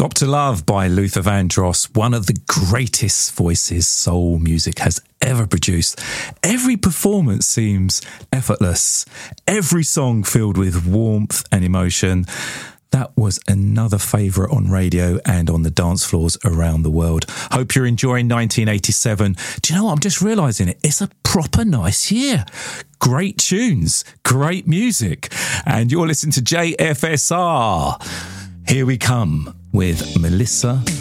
Stop to Love by Luther Vandross, one of the greatest voices soul music has ever produced. Every performance seems effortless, every song filled with warmth and emotion. That was another favourite on radio and on the dance floors around the world. Hope you're enjoying 1987. Do you know what? I'm just realising it. It's a proper nice year. Great tunes, great music. And you're listening to JFSR. Here we come with Melissa